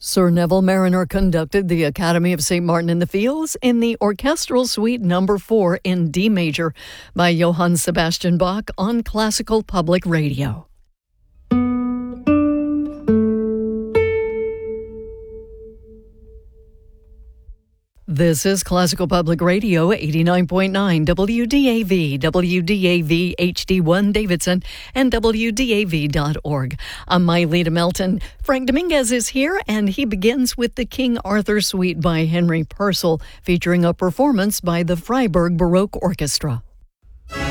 Sir Neville Marriner conducted the Academy of St. Martin in the Fields in the Orchestral Suite No. 4 in D major by Johann Sebastian Bach on Classical Public Radio. This is Classical Public Radio, 89.9 WDAV, WDAV HD1 Davidson, and WDAV.org. I'm Myleta Melton. Frank Dominguez is here, and he begins with the King Arthur Suite by Henry Purcell, featuring a performance by the Freiburg Baroque Orchestra.